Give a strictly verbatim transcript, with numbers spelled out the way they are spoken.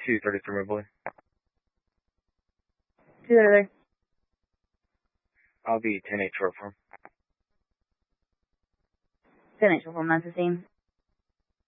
two thirty-three Mobley. two thirty-three. I'll be ten eight short form. ten eight short form, nine fifteen.